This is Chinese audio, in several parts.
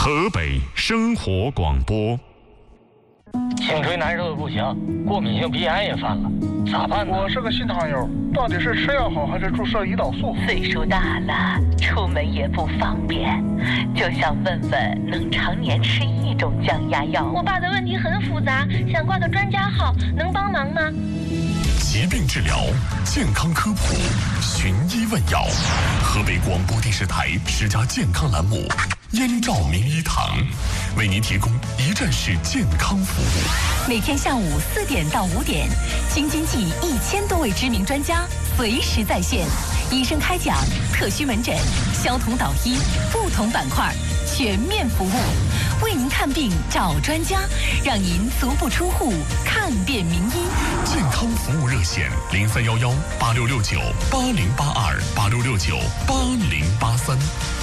河北生活广播。 颈椎难受的不行，过敏性鼻炎也犯了，咋办呢？ 我是个新糖友，到底是吃药好还是注射胰岛素？ 岁数大了，出门也不方便，就想问问能常年吃一种降压药。 我爸的问题很复杂，想挂个专家号，能帮忙吗？ 疾病治疗，健康科普，寻医问药。河北广播电视台10家健康栏目，燕赵名医堂为您提供一站式健康服务。 每天下午4点到5点，京津冀1000多位知名专家随时在线，医生开讲，特需门诊，消毒导医，不同板块全面服务，为您看病找专家，让您足不出户看遍名医。 健康服务热线03118669806286698083。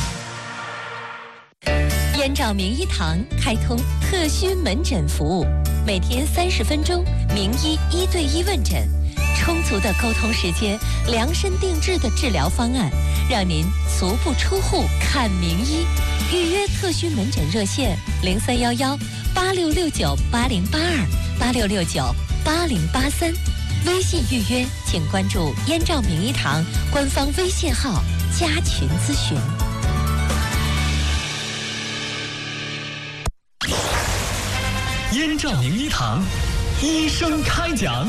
燕赵名医堂开通特需门诊服务，每天30分钟，名医1对1问诊，充足的沟通时间，量身定制的治疗方案，让您足不出户看名医。预约特需门诊热线03118669808286698083。微信预约请关注燕赵名医堂官方微信号加群咨询。 燕赵名医堂，医生开讲。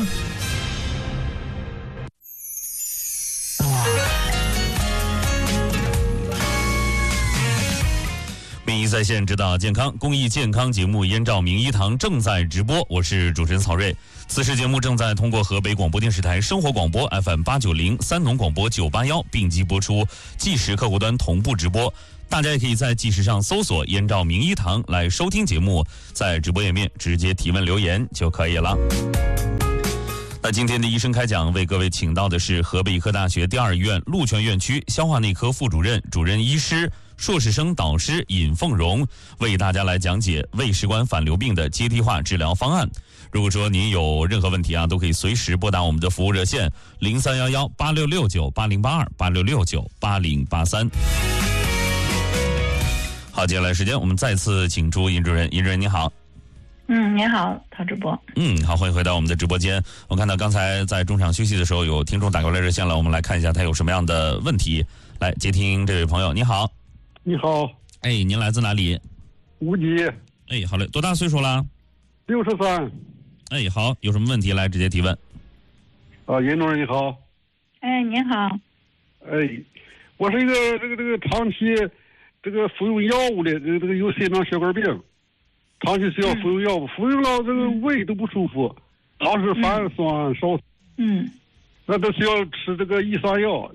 名医在线，指导健康公益健康节目《燕赵名医堂》正在直播，我是主持人曹睿。此时节目正在通过河北广播电视台生活广播 FM890、三农广播981并机播出，计时客户端同步直播。大家也可以在计时上搜索燕赵名医堂来收听节目，在直播页面直接提问留言就可以了。那今天的医生开讲为各位请到的是河北医科大学第2医院鹿泉院区消化内科副主任、主任医师、硕士生导师尹凤荣，为大家来讲解胃食管反流病的阶梯化治疗方案。如果说您有任何问题都可以随时拨打我们的服务热线031186698082，86698083。好，接下来时间我们再次请出尹主任。尹主任您好。 您好，陶主播。 好，欢迎回到我们的直播间。我看到刚才在中场休息的时候，有听众打过来热线了，我们来看一下他有什么样的问题。来接听这位朋友，你好。 你好。 您来自哪里？ 无极。 好嘞，多大岁数了 ？63。 好，有什么问题来直接提问。 尹主任你好。 您好。 我是一个这个长期服用药物的这个有心脏血管病，长期需要服用药物，服用到这个胃都不舒服，老是反酸少。那都需要吃这个抑酸药，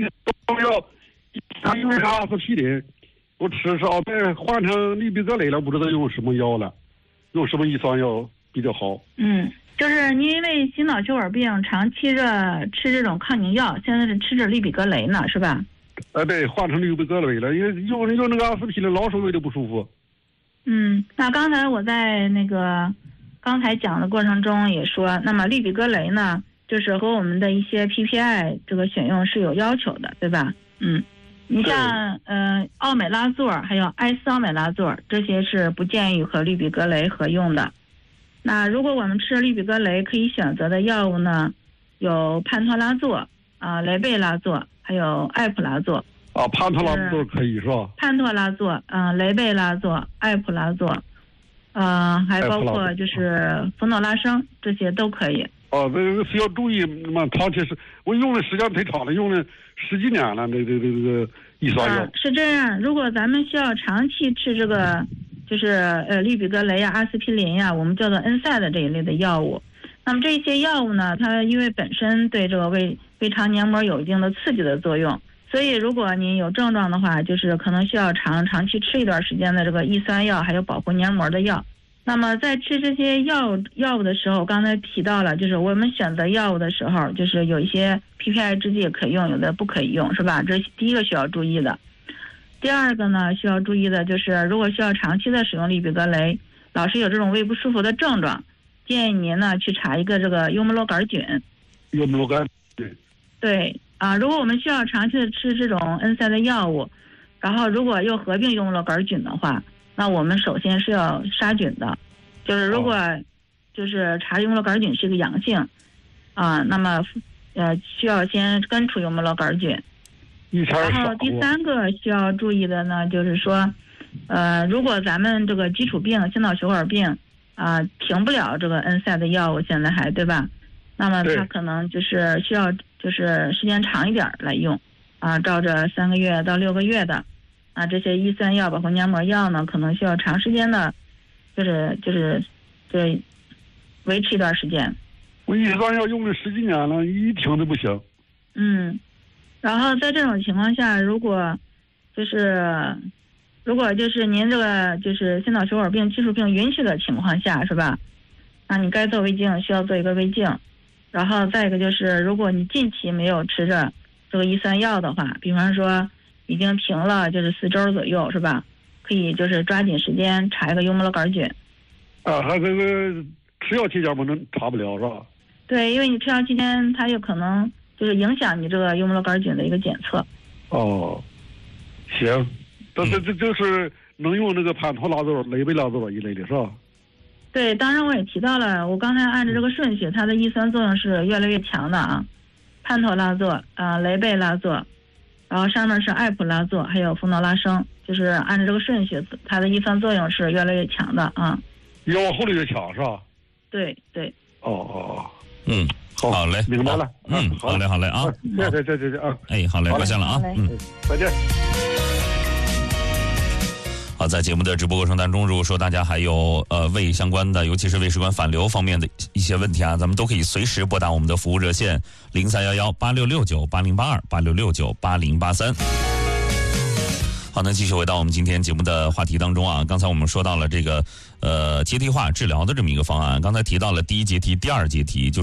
因为阿司匹林，我吃再换成利比格雷了，不知道用什么药了，用什么抑酸药比较好？ 就是您因为心脑血管病长期的吃这种抗凝药，现在是吃着利比格雷呢，是吧？ 对，换成利比格雷了，因为用那个阿司匹林，老是胃都不舒服。 那刚才我在刚才讲的过程中也说，那么利比格雷呢，就是和我们的一些 PPI 这个选用是有要求的，对吧？你像奥美拉唑还有艾司奥美拉唑，这些是不建议和利比格雷合用的。那如果我们吃利比格雷，可以选择的药物呢，有潘托拉唑雷贝拉唑，还有艾普拉唑。 潘托拉唑可以是吧？ 潘托拉唑，雷贝拉唑，艾普拉唑，还包括就是氟诺拉生，这些都可以。 这个需要注意嘛，长期是我用的时间忒长了，用了10几年了，这个抑酸药。 是这样，如果咱们需要长期吃这个，就是利比格雷阿司匹林我们叫做恩赛的这一类的药物。那么这些药物呢，它因为本身对这个胃肠黏膜有一定的刺激的作用，所以如果您有症状的话，就是可能需要长期吃一段时间的这个抑酸药，还有保护黏膜的药。那么在吃这些药物的时候，刚才提到了，就是我们选择药物的时候，就是有一些 PPI 制剂可以用，有的不可以用，是吧？这是第一个需要注意的。第二个呢，需要注意的就是，如果需要长期的使用利比格雷，老是有这种胃不舒服的症状，建议您呢去查一个这个幽门螺杆菌。 幽门螺杆菌。 对如果我们需要长期的吃这种恩赛的药物，然后如果又合并幽门螺杆菌的话， 那我们首先是要杀菌的，就是如果就是查幽门螺杆菌是一个阳性，那么需要先根除幽门螺杆菌。然后第3个需要注意的呢，就是说，如果咱们这个基础病心脑血管病停不了这个NSAID的药物，现在还对吧？那么它可能就是需要就是时间长一点来用照着3个月到6个月的这些抑酸药包括黏膜药呢，可能需要长时间的，就是维持一段时间。 我抑酸药用了10几年了，一停都不行。 然后在这种情况下，如果就是您这个就是心脑血管病基础病允许的情况下，是吧？那你该做胃镜需要做一个胃镜，然后再一个就是如果你近期没有吃着这个抑酸药的话，比方说已经停了就是4周左右，是吧？可以就是抓紧时间查一个幽门螺杆菌。 还这个吃药期间不能查不了是吧？ 对，因为你吃药期间它有可能就是影响你这个幽门螺杆菌的一个检测。 行，这就是能用那个潘托拉唑、雷贝拉唑一类的是吧？ 对，当然我也提到了，我刚才按照这个顺序，它的抑酸作用是越来越强的潘托拉唑、雷贝拉唑，然后上面是艾普拉唑，还有福诺拉生，就是按照这个顺序，它的抑酸作用是越来越强的越往后来越强是吧？ 对。 好嘞， 明白了。 好嘞啊。 对好嘞，抱歉了啊。 再见。 好，在节目的直播过程当中，如果说大家还有胃相关的，尤其是胃食管反流方面的一些问题咱们都可以随时拨打我们的服务热线031186698088，86698083。好，那继续回到我们今天节目的话题当中刚才我们说到了这个阶梯化治疗的这么一个方案，刚才提到了第1阶梯、第2阶梯，就是